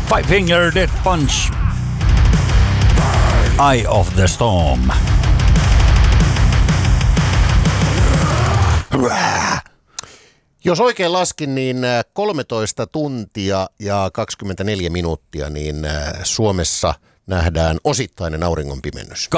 Five Finger Death Punch. Eye of the Storm. Jos oikein laskin, niin 13 tuntia ja 24 minuuttia, niin Suomessa nähdään osittainen auringonpimennys.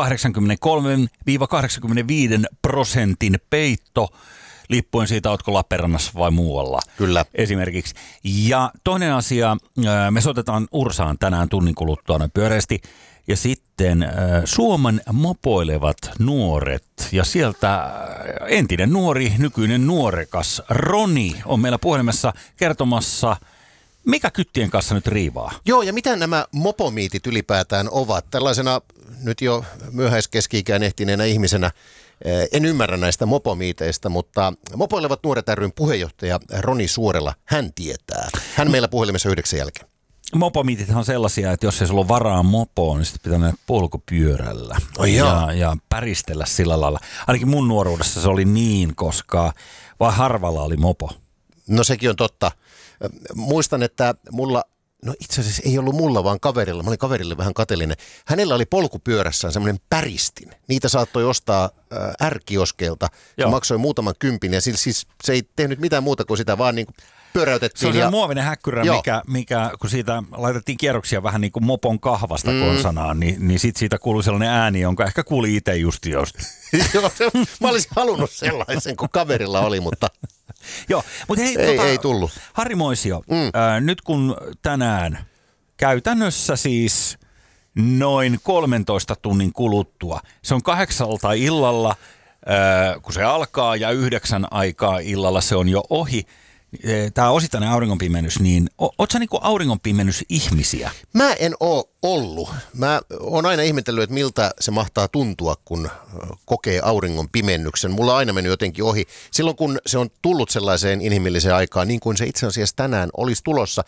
83-85% peitto, liippuen siitä, ootko Lappeenrannassa vai muualla. Kyllä. Esimerkiksi. Ja toinen asia, me soitetaan Ursaan tänään tunnin kuluttua pyöreästi. Ja sitten Suomen mopoilevat nuoret ja sieltä entinen nuori, nykyinen nuorekas Roni on meillä puhelimessa kertomassa, mikä kyttien kanssa nyt riivaa. Joo, ja mitä nämä mopomiitit ylipäätään ovat? Tällaisena nyt jo myöhäiskeski-ikään ehtineenä ihmisenä en ymmärrä näistä mopomiiteistä, mutta Mopoilevat nuoret ry:n puheenjohtaja Roni Suorela, hän tietää. Hän meillä puhelimessa 9 jälkeen. Mopomiitit on sellaisia, että jos ei sulla ole varaa mopoon, niin sitten pitää mennä polkupyörällä ja päristellä sillä lailla. Ainakin mun nuoruudessa se oli niin, koska vaan harvalla oli mopo. No sekin on totta. Muistan, että mulla, no itse asiassa ei ollut mulla, vaan kaverilla. Mä olin kaverille vähän kateellinen. Hänellä oli polkupyörässään semmoinen päristin. Niitä saattoi ostaa R-kioskeilta. Se maksoi muutaman kympin ja siis se ei tehnyt mitään muuta kuin sitä vaan niin kuin pyöräytettiin. Se on se muovinen häkkyrä, mikä kun siitä laitettiin kierroksia vähän niin kuin mopon kahvasta konsanaan, niin sit siitä kuului sellainen ääni, jonka ehkä kuuli itse just. Joo, mä olisin halunnut sellaisen, kun kaverilla oli, mutta joo, mutta hei, ei tullut. Harri Moisio, nyt kun tänään käytännössä siis noin 13 tunnin kuluttua, se on 8 illalla, kun se alkaa ja 9 aikaa illalla se on jo ohi. Tämä osittainen auringonpimennys, niin ootko sä niinku auringonpimennysihmisiä? Mä en oo ollut. Mä oon aina ihmetellyt, että miltä se mahtaa tuntua, kun kokee auringonpimennyksen. Mulla on aina mennyt jotenkin ohi. Silloin kun se on tullut sellaiseen inhimilliseen aikaan, niin kuin se itse asiassa tänään olisi tulossa,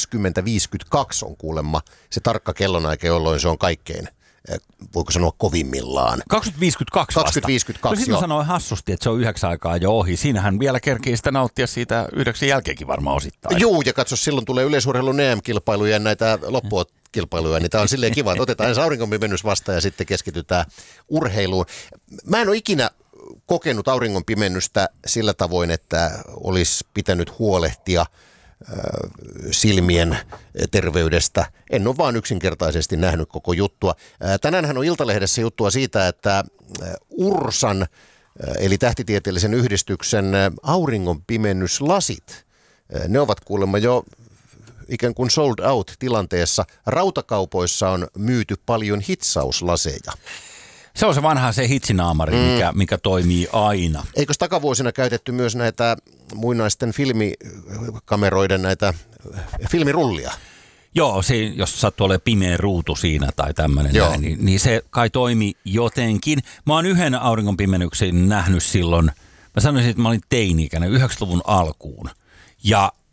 20:52 on kuulemma se tarkka kellonaika, jolloin se on kaikkein, voiko sanoa kovimmillaan. 20:52 vasta. 20:52, no sitten mä sanoin hassusti, että se on 9 aikaa jo ohi. Siinähän vielä kerkii sitä nauttia siitä 9 jälkeenkin varmaan osittain. Juu, ja katso, silloin tulee yleisurheilun EM-kilpailuja ja näitä loppukilpailuja, niin tämä on silleen kiva, että otetaan ensin auringonpimennys vastaan ja sitten keskitytään urheiluun. Mä en ole ikinä kokenut auringonpimennystä sillä tavoin, että olisi pitänyt huolehtia silmien terveydestä. En ole vaan yksinkertaisesti nähnyt koko juttua. Tänäänhän on Iltalehdessä juttua siitä, että Ursan, eli tähtitieteellisen yhdistyksen auringonpimennyslasit, ne ovat kuulemma jo ikään kuin sold out tilanteessa. Rautakaupoissa on myyty paljon hitsauslaseja. Se on se vanha se hitsinaamari, mikä toimii aina. Eikös takavuosina käytetty myös näitä muinaisten filmikameroiden näitä filmirullia? Joo, se, jos sattuu olemaan pimeä ruutu siinä tai tämmöinen näin, niin se kai toimi jotenkin. Mä oon yhden auringonpimennyksen nähnyt silloin, mä sanoisin, että mä olin teini-ikäinen 90-luvun alkuun. Ja